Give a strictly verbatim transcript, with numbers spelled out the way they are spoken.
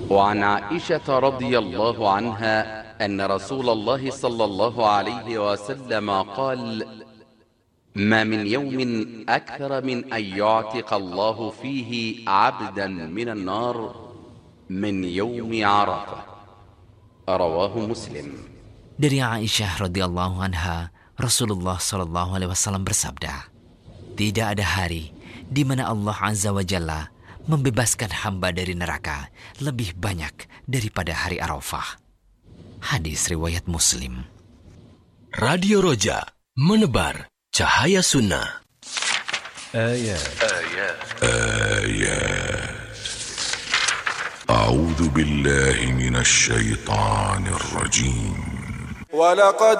وعن عائشة رضي الله عنها أن رسول الله صلى الله عليه وسلم قال: ما من يوم أكثر من أن يعتق الله فيه عبدا من النار من يوم عرفة. رواه مسلم. Dari Aisyah radhiyallahu anha, Rasulullah shallallahu alaihi wasallam bersabda, tidak ada hari di mana Allah azza wa jalla membebaskan hamba dari neraka lebih banyak daripada hari Arafah. Hadis riwayat Muslim. Radio Roja, menebar cahaya sunnah. Ayat. Ayat. Ayat. A'udzu billahi minasy syaithanir rajim. ولقد